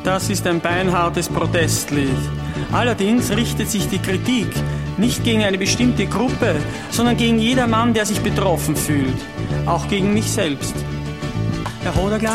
Das ist ein beinhartes Protestlied. Allerdings richtet sich die Kritik nicht gegen eine bestimmte Gruppe, sondern gegen jedermann, der sich betroffen fühlt. Auch gegen mich selbst. Herr Hoderglas?